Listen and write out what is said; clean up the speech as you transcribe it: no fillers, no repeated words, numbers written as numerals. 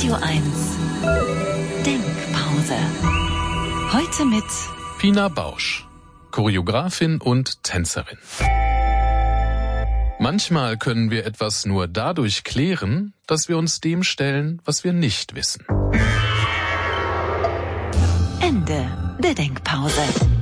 Radio 1 Denkpause. Heute mit Pina Bausch, Choreografin und Tänzerin. Manchmal können wir etwas nur dadurch klären, dass wir uns dem stellen, was wir nicht wissen. Ende der Denkpause.